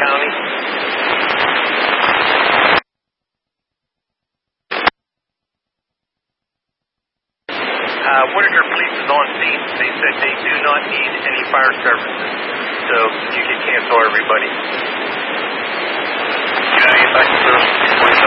County. Whitaker Police is on scene. They said they do not need any fire services. So you can cancel everybody. Okay, thank you, sir.